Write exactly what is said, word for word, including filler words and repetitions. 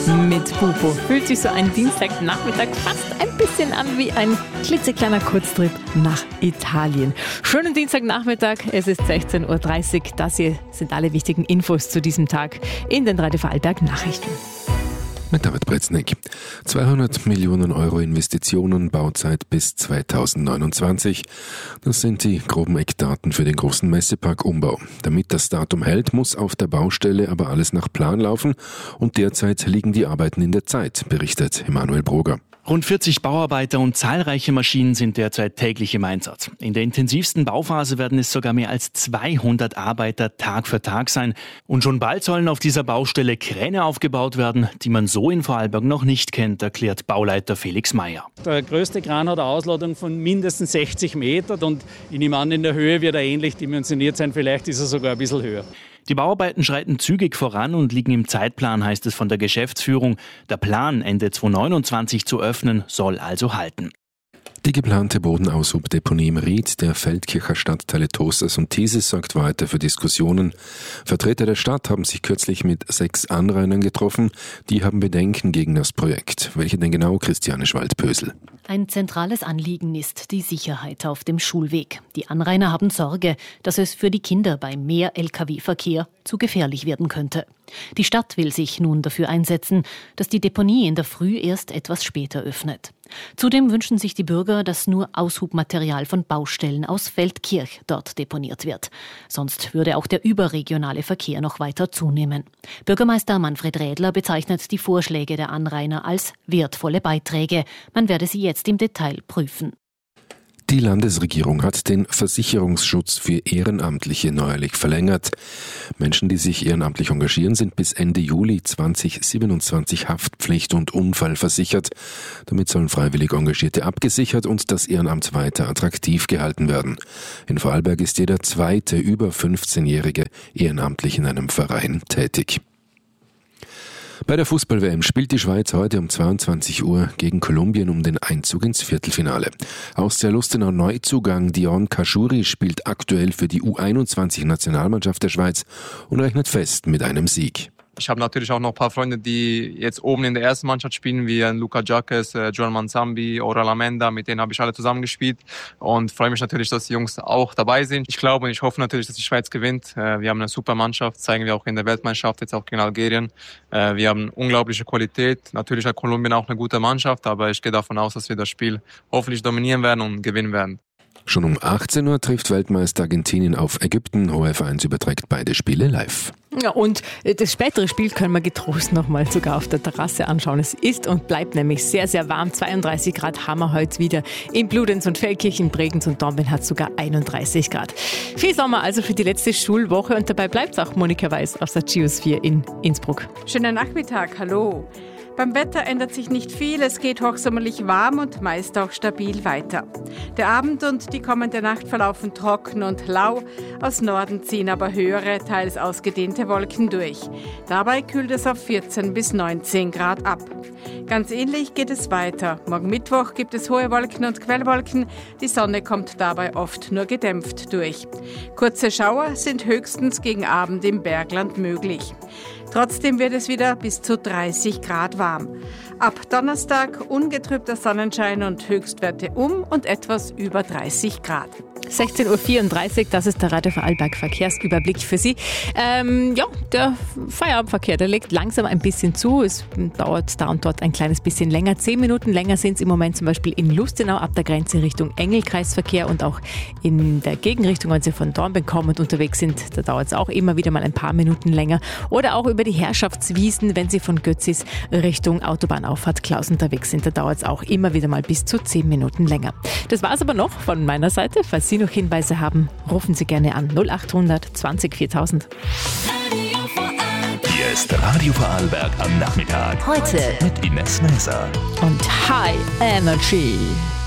mit Pupo. Fühlt sich so ein Dienstagnachmittag fast ein bisschen an wie ein klitzekleiner Kurztrip nach Italien. Schönen Dienstagnachmittag, es ist sechzehn Uhr dreißig. Das hier sind alle wichtigen Infos zu diesem Tag in den Radio Vorarlberg Nachrichten. Mit David Breznik. zweihundert Millionen Euro Investitionen, Bauzeit bis zweitausendneunundzwanzig. Das sind die groben Eckdaten für den großen Messepark-Umbau. Damit das Datum hält, muss auf der Baustelle aber alles nach Plan laufen und derzeit liegen die Arbeiten in der Zeit, berichtet Emanuel Broger. Rund vierzig Bauarbeiter und zahlreiche Maschinen sind derzeit täglich im Einsatz. In der intensivsten Bauphase werden es sogar mehr als zweihundert Arbeiter Tag für Tag sein. Und schon bald sollen auf dieser Baustelle Kräne aufgebaut werden, die man so in Vorarlberg noch nicht kennt, erklärt Bauleiter Felix Meyer. Der größte Kran hat eine Ausladung von mindestens sechzig Metern und ich nehme an, in der Höhe wird er ähnlich dimensioniert sein, vielleicht ist er sogar ein bisschen höher. Die Bauarbeiten schreiten zügig voran und liegen im Zeitplan, heißt es von der Geschäftsführung. Der Plan, Ende zweitausendneunundzwanzig zu öffnen, soll also halten. Die geplante Bodenaushubdeponie im Ried der Feldkircher Stadtteile Tosters und Thieses sorgt weiter für Diskussionen. Vertreter der Stadt haben sich kürzlich mit sechs Anrainern getroffen. Die haben Bedenken gegen das Projekt. Welche denn genau, Christiane Schwald-Pösel? Ein zentrales Anliegen ist die Sicherheit auf dem Schulweg. Die Anrainer haben Sorge, dass es für die Kinder bei mehr L K W-Verkehr zu gefährlich werden könnte. Die Stadt will sich nun dafür einsetzen, dass die Deponie in der Früh erst etwas später öffnet. Zudem wünschen sich die Bürger, dass nur Aushubmaterial von Baustellen aus Feldkirch dort deponiert wird. Sonst würde auch der überregionale Verkehr noch weiter zunehmen. Bürgermeister Manfred Rädler bezeichnet die Vorschläge der Anrainer als wertvolle Beiträge. Man werde sie jetzt im Detail prüfen. Die Landesregierung hat den Versicherungsschutz für Ehrenamtliche neuerlich verlängert. Menschen, die sich ehrenamtlich engagieren, sind bis Ende Juli zweitausendsiebenundzwanzig Haftpflicht und Unfall versichert. Damit sollen freiwillig Engagierte abgesichert und das Ehrenamt weiter attraktiv gehalten werden. In Vorarlberg ist jeder zweite über fünfzehnjährige ehrenamtlich in einem Verein tätig. Bei der Fußball-W M spielt die Schweiz heute um zweiundzwanzig Uhr gegen Kolumbien um den Einzug ins Viertelfinale. Aus der Lustenau Neuzugang Dion Kaschuri spielt aktuell für die U einundzwanzig-Nationalmannschaft der Schweiz und rechnet fest mit einem Sieg. Ich habe natürlich auch noch ein paar Freunde, die jetzt oben in der ersten Mannschaft spielen, wie Luca Jacques, Joan Manzambi, Oral Amenda, mit denen habe ich alle zusammen gespielt und freue mich natürlich, dass die Jungs auch dabei sind. Ich glaube und ich hoffe natürlich, dass die Schweiz gewinnt. Wir haben eine super Mannschaft, zeigen wir auch in der Weltmeisterschaft, jetzt auch gegen Algerien. Wir haben unglaubliche Qualität. Natürlich hat Kolumbien auch eine gute Mannschaft, aber ich gehe davon aus, dass wir das Spiel hoffentlich dominieren werden und gewinnen werden. Schon um achtzehn Uhr trifft Weltmeister Argentinien auf Ägypten. O R F eins überträgt beide Spiele live. Ja, und das spätere Spiel können wir getrost nochmal sogar auf der Terrasse anschauen. Es ist und bleibt nämlich sehr, sehr warm. zweiunddreißig Grad haben wir heute wieder. In Bludenz und Feldkirch, in Bregenz und Dornbirn hat es sogar einunddreißig Grad. Viel Sommer also für die letzte Schulwoche und dabei bleibt auch Monika Weiß aus der Geosphere in Innsbruck. Schönen Nachmittag, hallo. Beim Wetter ändert sich nicht viel, es geht hochsommerlich warm und meist auch stabil weiter. Der Abend und die kommende Nacht verlaufen trocken und lau, aus Norden ziehen aber höhere, teils ausgedehnte Wolken durch. Dabei kühlt es auf vierzehn bis neunzehn Grad ab. Ganz ähnlich geht es weiter. Morgen Mittwoch gibt es hohe Wolken und Quellwolken, die Sonne kommt dabei oft nur gedämpft durch. Kurze Schauer sind höchstens gegen Abend im Bergland möglich. Trotzdem wird es wieder bis zu dreißig Grad warm. Ab Donnerstag ungetrübter Sonnenschein und Höchstwerte um und etwas über dreißig Grad. sechzehn Uhr vierunddreißig, das ist der Radio Vorarlberg Verkehrsüberblick für Sie. Ähm, ja, der Feierabendverkehr, der legt langsam ein bisschen zu. Es dauert da und dort ein kleines bisschen länger. Zehn Minuten länger sind es im Moment zum Beispiel in Lustenau ab der Grenze Richtung Engelkreisverkehr und auch in der Gegenrichtung, wenn Sie von Dornbirn kommen und unterwegs sind, da dauert es auch immer wieder mal ein paar Minuten länger. Oder auch über die Herrschaftswiesen, wenn Sie von Götzis Richtung Autobahnauffahrt Klaus unterwegs sind, da dauert es auch immer wieder mal bis zu zehn Minuten länger. Das war es aber noch von meiner Seite. Falls Sie noch Hinweise haben, rufen Sie gerne an null achthundert zwanzig viertausend. Hier ist Radio Vorarlberg am Nachmittag. Heute mit Ines Mäser Und High Energy.